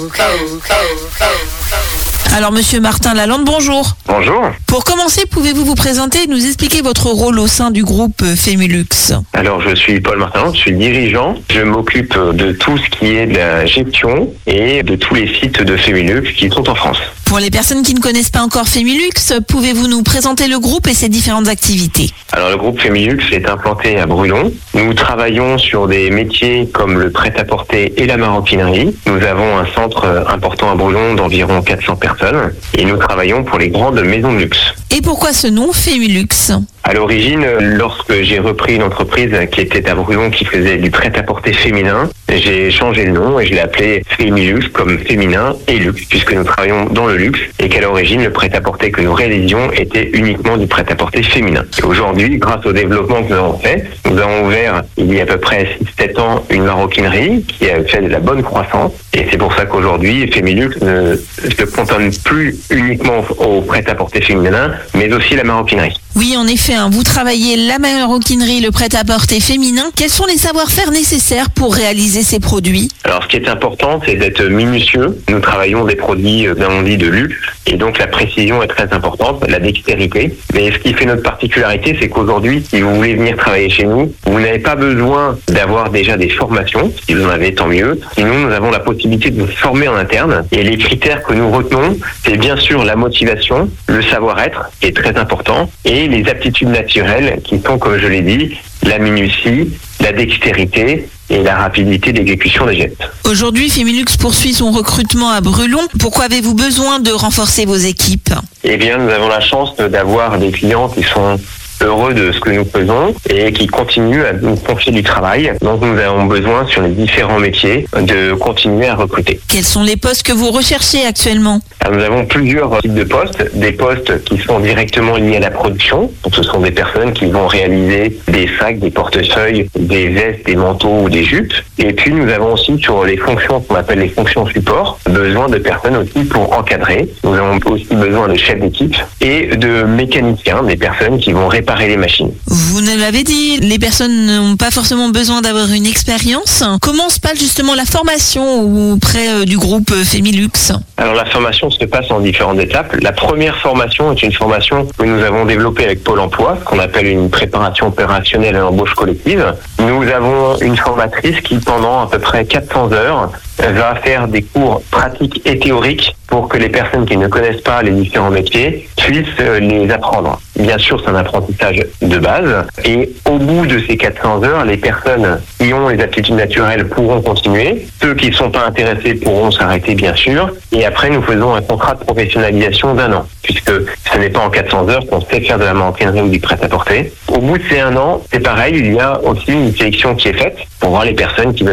Alors, Monsieur Martin Lalande, bonjour. Bonjour. Pour commencer, pouvez-vous vous présenter et nous expliquer votre rôle au sein du groupe Femilux? Alors, je suis Paul Martin, je suis dirigeant. Je m'occupe de tout ce qui est de la gestion et de tous les sites de Femilux qui sont en France. Pour les personnes qui ne connaissent pas encore Femilux, pouvez-vous nous présenter le groupe et ses différentes activités? Alors, le groupe Femilux est implanté à Brulon. Nous travaillons sur des métiers comme le prêt-à-porter et la maroquinerie. Nous avons un centre important à Brulon d'environ 400 personnes et nous travaillons pour les grandes maisons de luxe. Et pourquoi ce nom, Femilux? À l'origine, lorsque j'ai repris une entreprise qui était à Brulon, qui faisait du prêt-à-porter féminin, j'ai changé le nom et je l'ai appelé Femilux comme féminin et luxe, puisque nous travaillons dans le luxe et qu'à l'origine, le prêt-à-porter que nous réalisions était uniquement du prêt-à-porter féminin. Et aujourd'hui, grâce au développement que nous avons fait, nous avons ouvert il y a à peu près 6-7 ans une maroquinerie qui a fait de la bonne croissance. Et c'est pour ça qu'aujourd'hui, Femilux ne se cantonne plus uniquement au prêt-à-porter féminin, mais aussi la maroquinerie. Oui, en effet, vous travaillez la maroquinerie, le prêt-à-porter féminin. Quels sont les savoir-faire nécessaires pour réaliser ces produits? Alors, ce qui est important, c'est d'être minutieux. Nous travaillons des produits, on dit, de luxe, et donc la précision est très importante, la dextérité. Mais ce qui fait notre particularité, c'est qu'aujourd'hui, si vous voulez venir travailler chez nous, vous n'avez pas besoin d'avoir déjà des formations. Si vous en avez, tant mieux. Sinon, nous avons la possibilité de vous former en interne. Et les critères que nous retenons, c'est bien sûr la motivation, le savoir-être, qui est très important, et les aptitudes naturelles qui sont, comme je l'ai dit, la minutie, la dextérité et la rapidité d'exécution des gestes. Aujourd'hui, Femilux poursuit son recrutement à Brulon. Pourquoi avez-vous besoin de renforcer vos équipes? Eh bien, nous avons la chance d'avoir des clients qui sont heureux de ce que nous faisons et qui continuent à nous confier du travail. Donc nous avons besoin sur les différents métiers de continuer à recruter. Quels sont les postes que vous recherchez actuellement? Alors, nous avons plusieurs types de postes, des postes qui sont directement liés à la production. Donc ce sont des personnes qui vont réaliser des sacs, des portefeuilles, des vestes, des manteaux ou des jupes. Et puis nous avons aussi sur les fonctions qu'on appelle les fonctions support, besoin de personnes aussi pour encadrer. Nous avons aussi besoin de chefs d'équipe et de mécaniciens, des personnes qui vont réparer les machines. Vous nous l'avez dit, les personnes n'ont pas forcément besoin d'avoir une expérience. Comment se passe justement la formation auprès du groupe Femilux? Alors la formation se passe en différentes étapes. La première formation est une formation que nous avons développée avec Pôle emploi, ce qu'on appelle une préparation opérationnelle à l'embauche collective. Nous avons une formatrice qui, pendant à peu près 400 heures, va faire des cours pratiques et théoriques pour que les personnes qui ne connaissent pas les différents métiers puissent les apprendre. Bien sûr, c'est un apprentissage de base. Et au bout de ces 400 heures, les personnes qui ont les aptitudes naturelles pourront continuer. Ceux qui ne sont pas intéressés pourront s'arrêter, bien sûr. Et après, nous faisons un contrat de professionnalisation d'1 an, puisque ce n'est pas en 400 heures qu'on sait faire de la maroquinerie ou du prêt-à-porter. Au bout de ces 1 an, c'est pareil, il y a aussi une sélection qui est faite pour voir les personnes qui veulent